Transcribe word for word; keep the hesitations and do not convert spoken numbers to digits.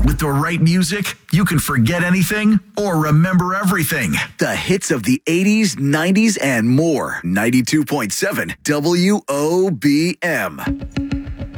With the right music, you can forget anything or remember everything. The hits of the eighties, nineties, and more. ninety-two point seven W O B M.